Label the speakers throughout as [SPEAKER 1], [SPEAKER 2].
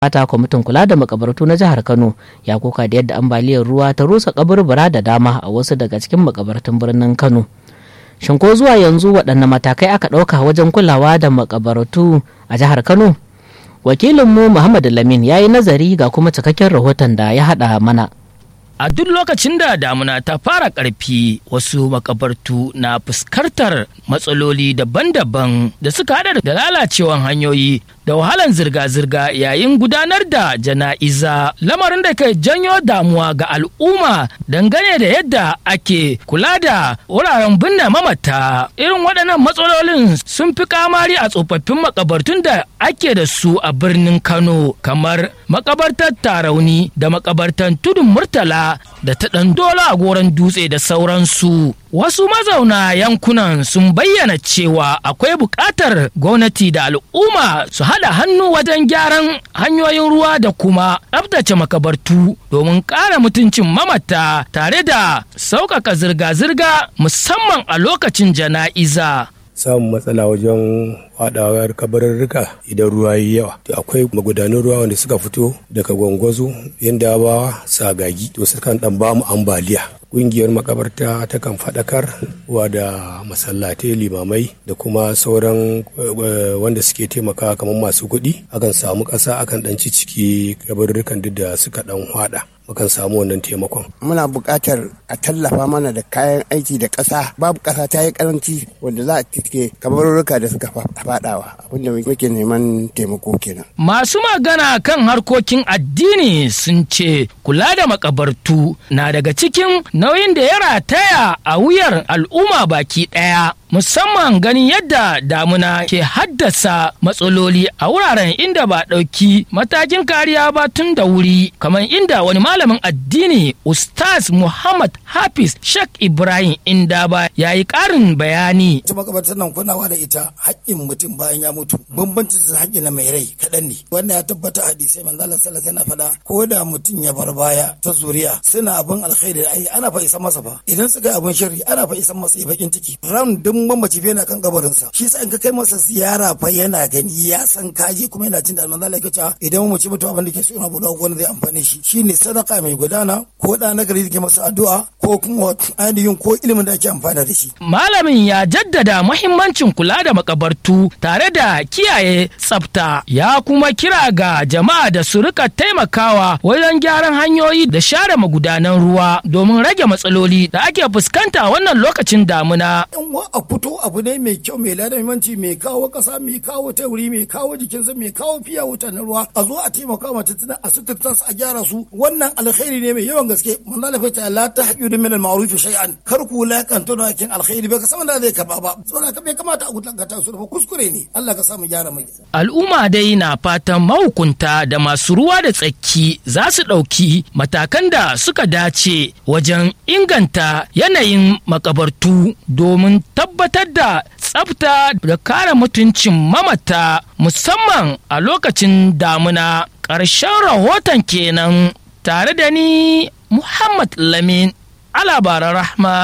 [SPEAKER 1] ta kwamitin kula da makabartu na jihar Kano ya koka da yadda ambaliyar ruwa ta rusa kaburbura da dama a wasu daga cikin makabartun birnin Kano. Shin ko zuwa yanzu waɗanne matakai aka ɗauka wajen kulawa da makabartu a jihar Kano? Wakilinmu Muhammad Lamin ya yi nazari ga kuma cikakken rahoton da ya haɗa mana.
[SPEAKER 2] A duk lokacin da damuna ta fara ƙarfi, wasu makabartu na fuskantar matsaloli daban-daban da suka haɗa da lalacewan hanyoyi da wahalan zirga-zirga yayin gudanar da jana'iza, lamarin da ke janyo damuwa ga al'umma dangane da yadda ake kula da wuraren binne mamata. Irin waɗannan matsalolin sun fi kamari a tsofaffin makabartun da ake da su a birnin Kano, kamar makabartar Tarauni da makabartar Tudun Murtala da ta Ɗandola a Goron Dutse da sauransu. Wasu mazauna yankunan sun bayyana cewa akwai buƙatar gwamnati da al'umma su haɗa hannu wajen gyaran hanyoyin ruwa da kuma tsabtace makabartu domin ƙara mutuncin mamata tare da sauƙaƙa zirga-zirga musamman a lokacin jana'iza.
[SPEAKER 3] Samun matsala wajen faɗawar kabarurruka idan ruwa yi yawa. Akwai magudanan ruwa wanda suka fito daga Gwangwazo, Yandabawa, Sagagi, to sukan ɗan ba mu ambaliya. Ƙungiyar makabarta ta kan faɗakar wa da masallatai, limamai da kuma sauran wanda suke taimakawa kamar masu kuɗi. Akan samu ƙasa, akan ɗan ciki kabarurrukan duk da suka ɗan haɗa. Mukan samu wannan taimakon.
[SPEAKER 4] Muna buƙatar a tallafa mana da kayan aiki da ƙasa. Babu ƙasa ta yi ƙaranci wanda za a tike kabarurruka da suka faɗawa. Abinda muke neman taimako kenan.
[SPEAKER 2] Masu magana kan harkokin addini sun ce kula da makabartu na daga cikin nauyin da ya rataya a wuyar al'umma baki ɗaya. Musamman ganin yadda damuna ke haddasa matsaloli a wuraren inda ba ɗauki matakin kariya ba tun da wuri, kamar inda wani malamin addini Ustaz Muhammad Hafiz Sheikh Ibrahim Indaba ya yi ƙarin bayani.
[SPEAKER 5] Ita makabartar nan kunawa da ita haƙƙin mutum bayan ya mutu, bambanci da haƙƙi na mai rai kaɗan ne. Wannan ya tabbata hadisai manzo Allah sallallahu alaihi wasallam faɗa, ko da mutum ya bar baya ta zuriya suna abin alkhairi ai ana fa isa masa fa, idan suka yi abin sharri ana fa isa masa bakin ciki. Ran mamaci yana kan kabarinsa, shi sa in ka kai masa ziyara fa yana gani ya san kaji kuma yana jin da manzo Allah yake cewa idan mamaci mutu abin da ke so yana buɗe wani zai amfane shi, shine sadaka mai gudana ko da na gari da ke masa addu'a ko kuma ainihin ko ilimin da ake amfana da shi.
[SPEAKER 2] Malamin ya jaddada muhimmancin kula da makabartu tare da kiyaye tsafta, ya kuma kira ga jama'a da su rika taimakawa wajen gyaran hanyoyi da share magudanan ruwa domin rage matsaloli da ake fuskanta wannan lokacin damuna.
[SPEAKER 5] A fito abu ne mai kyau, mai ladamanci, mai kawo kasa, mai kawo tauri, mai kawo jikinsa, mai kawo fiya wuta na ruwa, a zo a taimaka ma tattalin a suturta su a gyara su. Wannan alkhairi ne mai yawan gaske. Manzo Allah ta la tahqiru min al-ma'ruf shay'an, kar ku lakanta da kin alkhairi bai ka san da zai karba ba. Saboda ka bai kamata a gutanta su da kuskure ne. Allah ka samu gyara mai.
[SPEAKER 2] Al'umma dai na fatan mahukunta da masu ruwa da tsaki za su ɗauki matakan da suka dace wajen inganta yanayin makabartu domin tabbatar da tsafta da kare mutuncin mamata musamman a lokacin damuna. Ƙarshen rahoton kenan tare da ni Muhammad Lamin a labaran Rahma.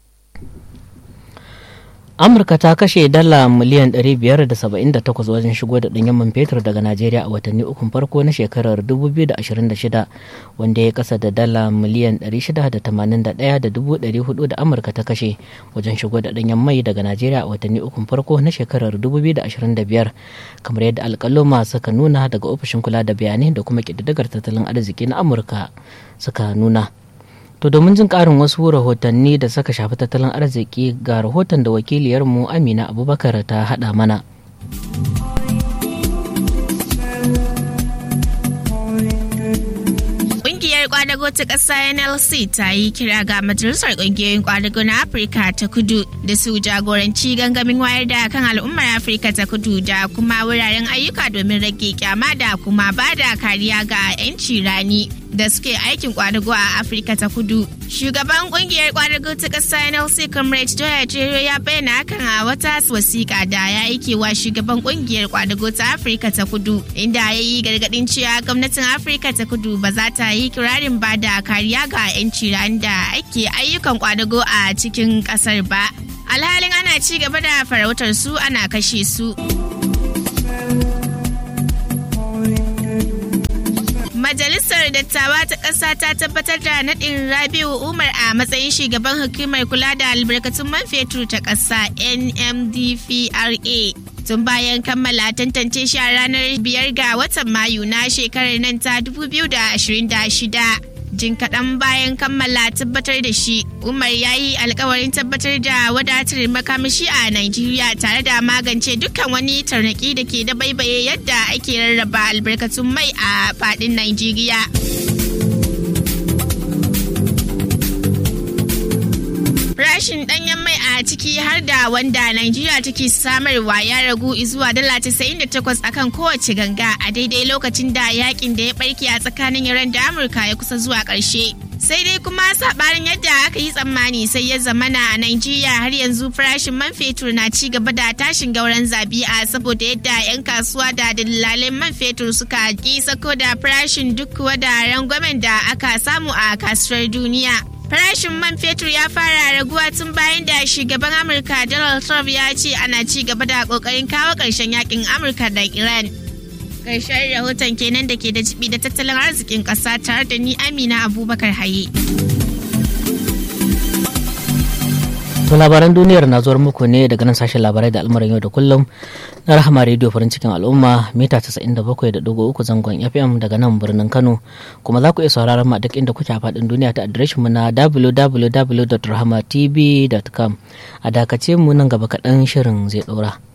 [SPEAKER 1] Amurka ta kashe dala miliyan 578 wajen shigo da ɗanyen man fetur daga Najeriya a watanni ukun farko na shekarar 2026, wanda ya kasa da dala miliyan 681,400 da Amurka ta kashe wajen shigo da ɗanyen mai daga Najeriya a watanni ukun farko na shekarar 2025, kamar yadda alƙaluma suka nuna daga ofishin kula da bayanai da kuma ƙididdigar tattalin arziki na Amurka suka nuna. To domin jin ƙarin wasu rahotanni da suka shafi tattalin arziki ga rahoton da wakiliyarmu Amina Abubakar ta haɗa mana.
[SPEAKER 6] Ƙungiyar ƙwadago ta ƙasa NLC ta yi kira ga Majalisar Ƙungiyoyin Ƙwadago na Afirka ta Kudu da su jagoranci gangamin wayar da kan al'ummar Afirka ta Kudu da kuma wuraren ayyuka domin rage kyama da kuma ba da kariya ga 'yanci rani da suke aikin ƙwadago a Afirka ta Kudu. Shugaban ƙungiyar ƙwadago ta ƙasa NLC Comrade Joya Jero ya bayyana hakan a wata wasiƙa da ya aike wa shugaban ƙungiyar ƙwadago ta Afirka ta Kudu, inda ya yi gargaɗin cewa gwamnatin Afirka ta Kudu ba za ta yi kirarin ba da kariya ga 'yanci ran da ake ayyukan ƙwadago a cikin ƙasar ba. Alhalin ana ci gaba da farautar su ana kashe su. Majalisar Dattawa ta ƙasa ta tabbatar da naɗin Rabiu Umar a matsayin shugaban hukumar kula da albarkatun man fetur ta ƙasa NMDPRA. Tun bayan kammala tantance shi a ranar 5 ga watan Mayu na shekarar nan ta 2026. Jin kaɗan bayan kammala tabbatar da shi, Umar ya yi alkawarin tabbatar da wadatar makamashi a Najeriya tare da magance dukkan wani tarnaki da ke da baibaye yadda ake rarraba albarkatun mai a faɗin Najeriya. Farashin ɗanyen mai a ciki har da wanda Najeriya take samarwa ya ragu zuwa dala 98 akan kowace ganga a daidai lokacin da yakin da ya barke a tsakanin Iran da Amurka ya kusa zuwa ƙarshe. Sai dai kuma saɓanin yadda aka yi tsammani sai ya zamana a Najeriya har yanzu farashin man fetur na ci gaba da tashin gauran zabi'a saboda yadda 'yan kasuwa da dillalin man fetur suka ƙi sako da farashin duk wada rangwamen da aka samu a kasuwar duniya. Farashin man fetur ya fara raguwa tun bayan da shugaban Amurka Donald Trump ya ce ana ci gaba da kokarin kawo ƙarshen yakin Amurka da Iran. Ƙarshen rahoton kenan da ke da jibi da tattalin arzikin ƙasa tare da ni Amina Abubakar Haye.
[SPEAKER 1] To labaran duniyar na zuwar muku ne daga nan sashen labarai da al'amuran yau da kullum na Rahama Radio farin cikin al'umma mita 97.3 zangon FM daga nan birnin Kano, kuma za ku iya sauraron mu duk inda kuke a faɗin duniya ta adireshin mu na www.rahamatv.com. A dakace mu nan gaba kaɗan shirin zai ɗora.